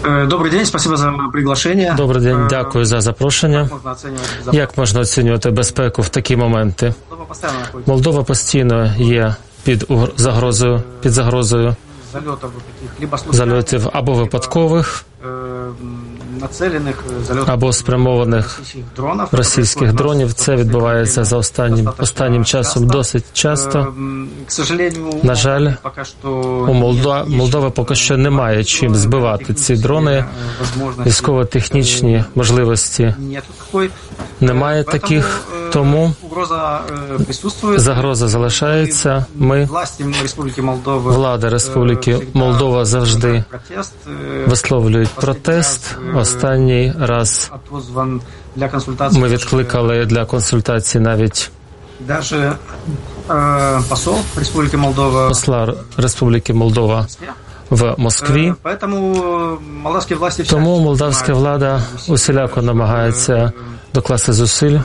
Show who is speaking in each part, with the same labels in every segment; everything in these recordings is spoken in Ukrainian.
Speaker 1: Добрий день, спасибо за приглашення.
Speaker 2: Добрий день, дякую за запрошення. Як можна оцінювати безпеку в такі моменти? Молдова постійно є під загрозою зальотів або випадкових, або спрямованих російських дронів. Це відбувається за останнім часом досить часто. На жаль, у Молдови поки що немає чим збивати ці дрони. Військово-технічні можливості немає таких, тому загроза залишається. Влада Республіки Молдова завжди висловлюють протест. Останній раз ми відкликали для консультацій навіть посла Республіки Молдова в Москві. Тому молдавська влада усіляко намагається докласти зусиль,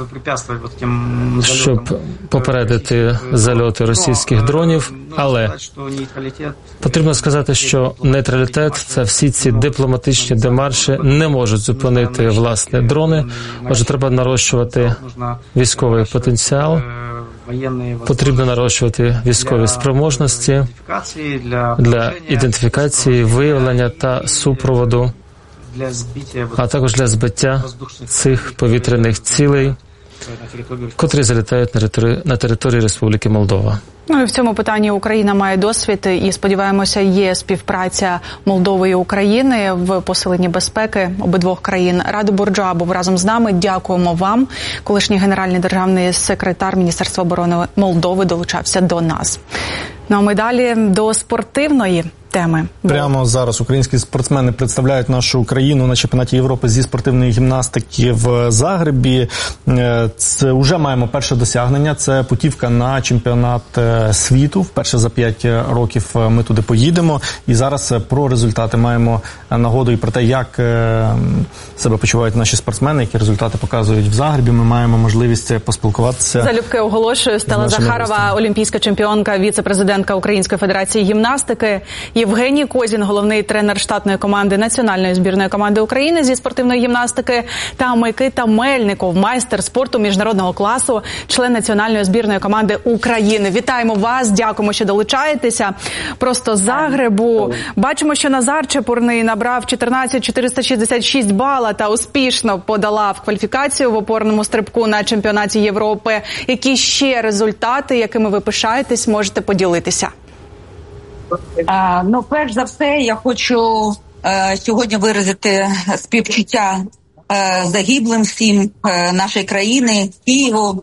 Speaker 2: щоб попередити зальоти російських дронів, але потрібно сказати, що нейтралітет, це всі ці дипломатичні демарші не можуть зупинити, власне, дрони. Отже, треба нарощувати військовий потенціал, потрібно нарощувати військові спроможності для ідентифікації, виявлення та супроводу, а також для збиття цих повітряних цілей, котрі залітають на території Республіки Молдова.
Speaker 3: Ну і в цьому питанні Україна має досвід, і, сподіваємося, є співпраця Молдови і України в посиленні безпеки обидвох країн. Ради Бурджа був разом з нами. Дякуємо вам. Колишній генеральний державний секретар Міністерства оборони Молдови долучався до нас. Ну а ми далі до спортивної теми.
Speaker 4: Прямо зараз українські спортсмени представляють нашу країну на чемпіонаті Європи зі спортивної гімнастики в Загребі. Це вже маємо перше досягнення. Це путівка на чемпіонат світу. Вперше за 5 років ми туди поїдемо. І зараз про результати маємо нагоду і про те, як себе почувають наші спортсмени, які результати показують в Загребі. Ми маємо можливість поспілкуватися.
Speaker 3: Залюбки оголошую. Стала Захарова, олімпійська чемпіонка, віце-президентка Української федерації гімнастики. Євгеній Козін, головний тренер штатної команди національної збірної команди України зі спортивної гімнастики, та Микита Мельников, майстер спорту міжнародного класу, член національної збірної команди України. Вітаємо вас, дякуємо, що долучаєтеся. Просто з Загребу. Бачимо, що Назар Чепурний набрав 14,466 бала та успішно подолав кваліфікацію в опорному стрибку на чемпіонаті Європи. Які ще результати, якими ви пишаєтесь, можете поділитися?
Speaker 5: Ну, перш за все, я хочу сьогодні виразити співчуття загиблим всім нашої країни, Києву.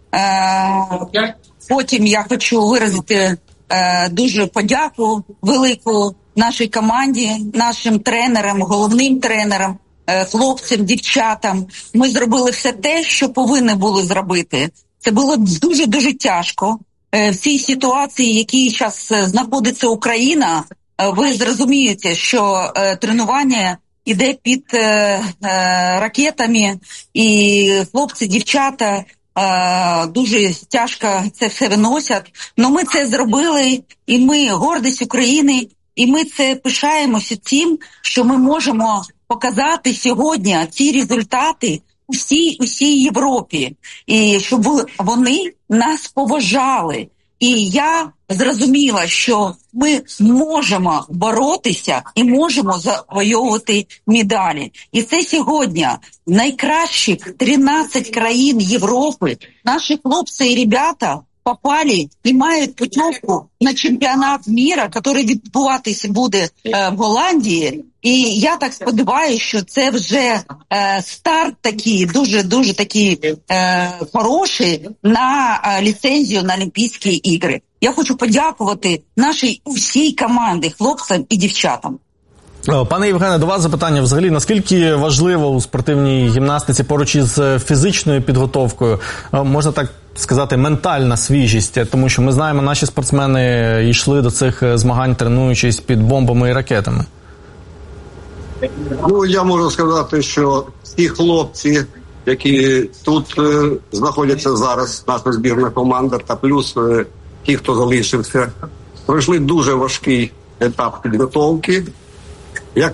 Speaker 5: Потім я хочу виразити дуже подяку велику нашій команді, нашим тренерам, головним тренерам, хлопцям, дівчатам. Ми зробили все те, що повинні були зробити. Це було дуже-дуже тяжко. В цій ситуації, в якій зараз знаходиться Україна, ви зрозумієте, що тренування йде під ракетами, і хлопці, дівчата дуже тяжко це все виносять. Но ми це зробили, і ми гордість України, і ми це пишаємося тим, що ми можемо показати сьогодні ці результати усій Європі, і щоб вони нас поважали. І я зрозуміла, що ми можемо боротися і можемо завойовувати медалі. І це сьогодні найкращих 13 країн Європи. Наші хлопці і ребята попали і мають путівку на чемпіонат міра, який відбуватися буде в Голландії. І я так сподіваюся, що це вже старт такий, дуже такий хороший на ліцензію на Олімпійські ігри. Я хочу подякувати нашій усій команді, хлопцям і дівчатам.
Speaker 4: Пане Євгене, до вас запитання. Взагалі, наскільки важливо у спортивній гімнастиці поруч із фізичною підготовкою, можна так сказати, ментальна свіжість? Тому що ми знаємо, наші спортсмени йшли до цих змагань, тренуючись під бомбами і ракетами.
Speaker 6: Ну, я можу сказати, що ті хлопці, які тут знаходяться зараз, наша збірна команда, та плюс ті, хто залишився, пройшли дуже важкий етап підготовки.